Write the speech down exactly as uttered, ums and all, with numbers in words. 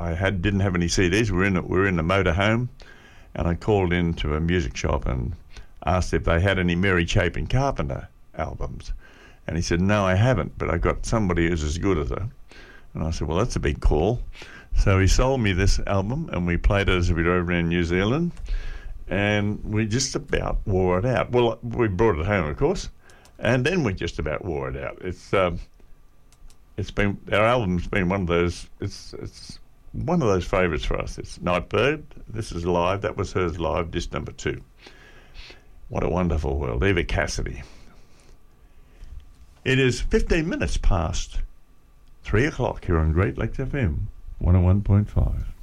I had didn't have any C Ds. We were in a, we were in the motorhome, and I called into a music shop and asked if they had any Mary Chapin Carpenter albums. And he said, no, I haven't, but I got somebody who's as good as her. And I said, well, that's a big call. So he sold me this album, and we played it as we drove around New Zealand, and we just about wore it out. Well, we brought it home, of course, and then we just about wore it out. It's um, it's been our album's been one of those. It's it's one of those favourites for us. It's Nightbird. This is live. That was hers live. Disc number two. What a wonderful world. Eva Cassidy. It is fifteen minutes past three o'clock here on Great Lakes F M one oh one point five.